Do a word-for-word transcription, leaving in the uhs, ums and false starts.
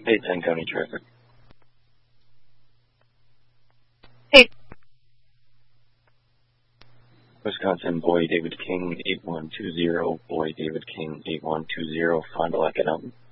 Hey, ten County Traffic. Hey. Wisconsin, Boy David King, eight one two zero, Boy David King, eight one two zero, Fond du Lac and Elton.